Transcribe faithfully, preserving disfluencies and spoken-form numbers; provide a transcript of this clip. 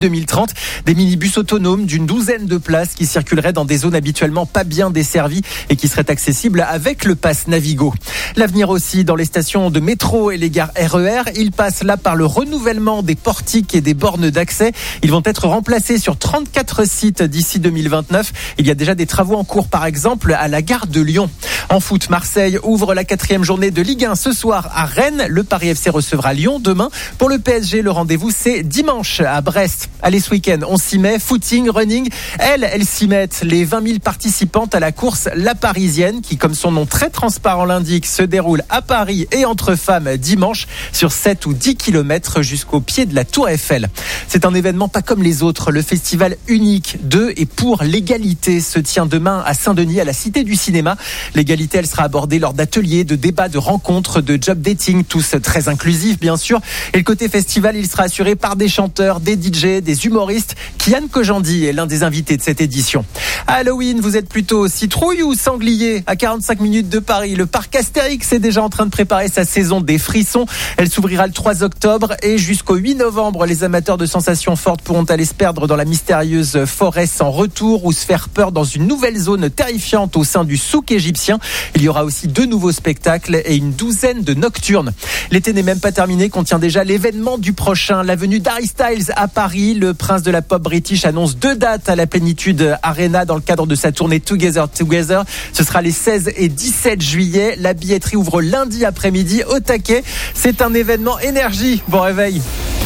deux mille trente, des minibus autonomes d'une douzaine de places qui circuleraient dans des zones habituellement pas bien desservies et qui seraient accessibles avec le pass Navigo. L'avenir aussi dans les stations de métro et les gares R E R. Il passe là par le renouvellement des portiques et des bornes d'accès. Ils vont être remplacés sur trente-quatre sites d'ici deux mille vingt-neuf. Il y a déjà des travaux en cours, par exemple, à la gare de Lyon. En foot, Marseille ouvre la quatrième journée de Ligue un ce soir à Rennes. Le Paris F C recevra Lyon demain. Pour le P S G, le rendez-vous, c'est dimanche à Brest. Allez, ce week-end, on s'y met. Footing, running. Elles, elles s'y mettent. Les vingt mille participantes à la course La Parisienne, qui, comme son nom très transparent l'indique, se déroule à Paris et entre femmes dimanche sur sept ou dix kilomètres jusqu'au pied de la Tour Eiffel. C'est un événement pas comme les autres. Le festival unique de et pour l'égalité se tient demain à Saint-Denis, à la Cité du Cinéma. L'égalité, elle sera abordée lors d'ateliers, de débats, de rencontres, de job dating, tous très inclusifs, bien sûr. Et le côté festival, il sera assuré par des chanteurs, des D J, des humoristes. Kian Kojandi est l'un des invités de cette édition. À Halloween, vous êtes plutôt citrouille ou sanglier? À quarante-cinq minutes de Paris, le parc Astérix est déjà en train de préparer sa saison des frissons. Elle s'ouvrira le trois octobre et jusqu'au huit novembre, les amateurs de sensations fortes pourront aller se perdre dans la mystérieuse forêt sans retour ou se faire peur dans une nouvelle zone terrifiante au sein du souk égyptien. Il y aura aussi deux nouveaux spectacles et une douzaine de nocturnes. L'été n'est même pas terminé, contient déjà l'événement du prochain, la venue d'Harry Styles à Paris. Le prince de la pop british annonce deux dates à la Plénitude Arena dans le cadre de sa tournée Together Together. Ce sera les seize et dix-sept juillet. La billetterie ouvre lundi après-midi au taquet. C'est un événement énergie. Bon réveil.